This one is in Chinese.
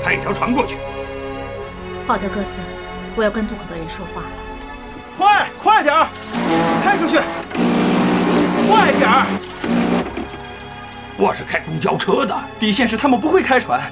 派一条船过去。 好的，哥斯，我要跟渡口的人说话。 快点儿，开出去！快点儿！ 我是开公交车的， 底线是他们不会开船。